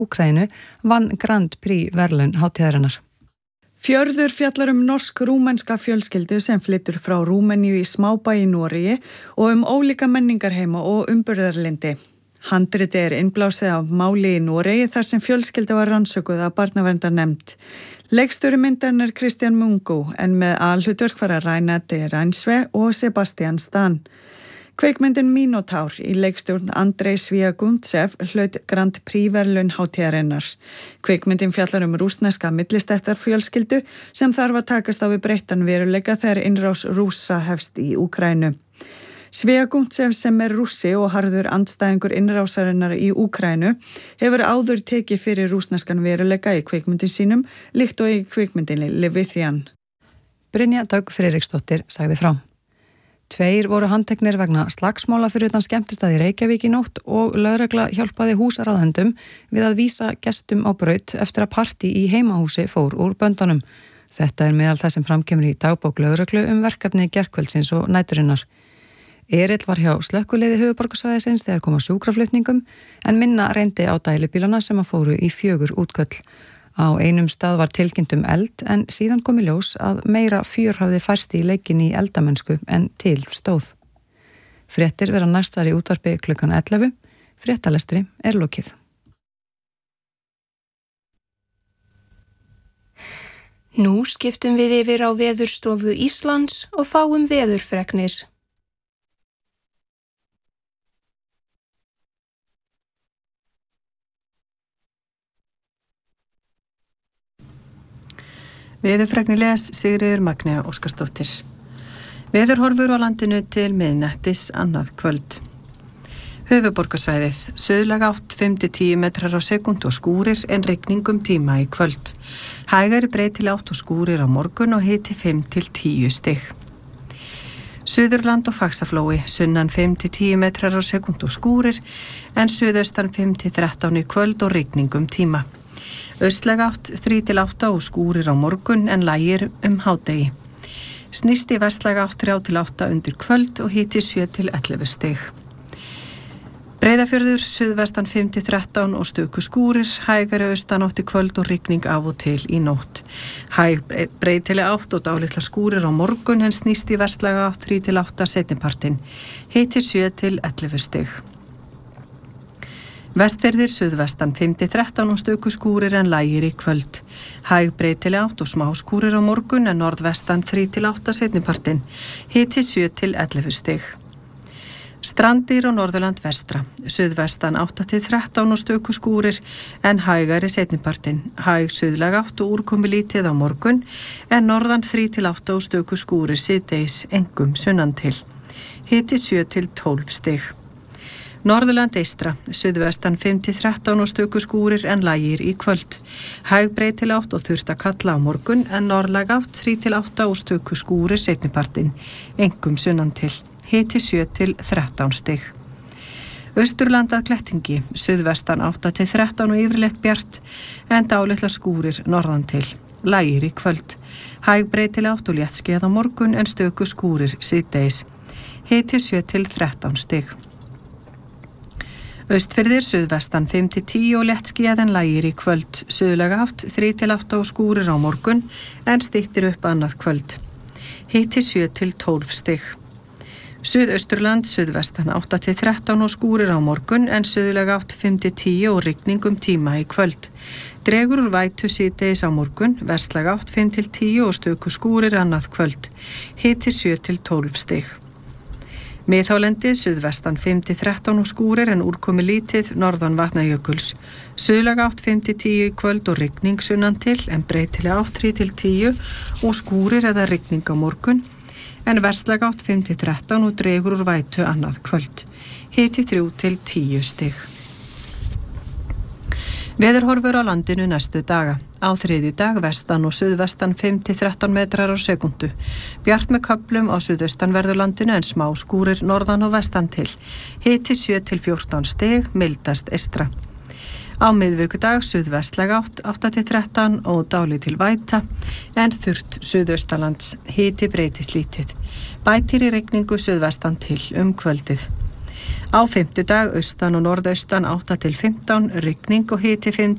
Úkraínu vann Grand Prix verðlaun hátíðarinnar. Fjörður fjallar norsk-rúmenska fjölskyldu sem flytur frá Rúmeníu í smábæ í Noregi og ólíka menningarheima og umburðarlyndi. Handritið innblásið af máli í Noregi þar sem fjölskylda var rannsökuð af barnaverndarnefnd. Leikstjóri myndarinnar Kristján Mungo en með alhlutverk fara Reinhard Reinsve og Sebastian Stan. Kveikmyndin Minotaur í leikstjórn Andrei Sviagundsev hlaut Grand Prix verðlaun hátíðarinnar. Kveikmyndin fjallar rússneska millistéttarfjölskyldu sem þarf að takast á við breyttan veruleika þegar innrás Rússa hefst í Úkraínu. Sviagundsev sem rússi og harður andstæðingur innrásarinnar í Úkraínu hefur áður tekið fyrir rússneskan veruleika í kveikmyndin sínum líkt og í kveikmyndinni Levithian. Brynja Dögg Friðriksdóttir sagði frá. 2 voru handteknir vegna slagsmála fyrir utan skemmtistað í Reykjavík í nótt og lögregla hjálpaði húsráðendum við að vísa gestum á braut eftir að partí í heimahúsi fór úr böndunum. Þetta meðal það sem framkemur í dagbók lögreglu verkefni gærkvöldsins og næturinnar. Erill var hjá slökkviliði höfuðborgarsvæðisins þegar kom að sjúkraflutningum en minna reyndi á dælubílana sem að fóru í 4 útköll. Á einum stað var tilkynnt eld en síðan kom í ljós að meira fjör hafði færst í leikin í eldamennsku en til stóð. Fréttir vera næstar í útvarpi klukkan 11. Fréttalestri lokið. Nú skiptum við yfir á Veðurstofu Íslands og fáum veðurfregnir. Veðurfregnir les Sigríður Magnea Óskarsdóttir. Veðurhorfur á landinu til miðnættis annað kvöld. Höfuðborgarsvæðið, suðlæg átt 5-10 metrar á sekúndu og skúrir en rigning tíma í kvöld. Hægari breytileg átt og skúrir á morgun og hiti 5-10 stig. Suðurland og Faxaflói, sunnan 5-10 metrar á sekúndu og skúrir en suðaustan 5-13 í kvöld og rigning tíma. Austlæg átt 3-8 og skúrir á morgun en lægir hádegi. Snýst í vestlæg átt 3-8 undir kvöld og hiti 7-11 stig. Breiðafjörður, suðvestan 5-13 og stöku skúrir, hægari austan átt í kvöld og rigning af og til í nótt. Hæg breytileg átt og dálitla skúrir á morgun en snýst í vestlæg átt 3-8 seinnipartinn. Hiti 7-11 stig. Vestfirðir, suðvestan 5-13 og stöku skúrir en lægir í kvöld. Hæg breytileg átt og smá skúrir á morgun en norðvestan 3-8 seinnipartinn. Hiti 7-11 stig. Strandir og Norðurland vestra, suðvestan 8-13 og stöku skúrir en hægari seinnipartinn. Hæg suðlæg átt og úrkomi lítið á morgun en norðan 3-8 og stöku skúrir síðdegis engum sunnan til. Hiti 7-12 stig. Norðurland eystra, suðvestan 5-13 og stöku skúrir en lægir í kvöld. Hæg breytileg átt og þurrt að kalla á morgun en norðlæg átt 3-8 og stöku skúrir seinnipartinn, engum sunnan til. Hiti 7-13 stig. Austurland að Glettingi, suðvestan 8-13 og yfirleitt bjart en dálitla skúrir norðan til. Lægir í kvöld. Hæg breytileg átt og léttskýjað á morgun en stöku skúrir síðdegis. Hiti 7-13 stig. Austfirðir, suðvestan 5-10 og léttskýjað en lægir í kvöld. Suðlæg átt 3-8 og skúrir á morgun en styttir upp annað kvöld. Hiti 7-12 stig. Suðausturland, suðvestan 8-13 og skúrir á morgun en suðlæg átt 5-10 og rigning tíma í kvöld. Dregur úr vætu síðdegis á morgun, vestlæg átt 5-10 og stöku skúrir annað kvöld. Hiti 7-12 stig. Miðhálendi, suðvestan 5-13 og skúrir en úrkomi lítið norðan Vatnajökuls. Suðlæg átt 5-10 í kvöld og rigning sunnan til en breytileg átt 3-10 og skúrir eða rigning á morgun en vestlæg átt 5-13 og dregur úr vætu annað kvöld. Hiti 3-10 stig. Veðurhorfur á landinu næstu daga. Á þriðjudag vestan og suðvestan 5-13 metrar á sekúndu. Bjart með köflum á suðaustanverðu landinu en smá skúrir norðan og vestan til. Hiti 7-14 stig, mildast eystra. Á miðvikudag suðvestlæg átt 8-13 og dálítil væta en þurrt suðaustalands. Hiti breytist lítið. Bætir í rigningu suðvestan til kvöldið. Á fimmtudag austan og norðaustan 8-15, rigning og hiti 5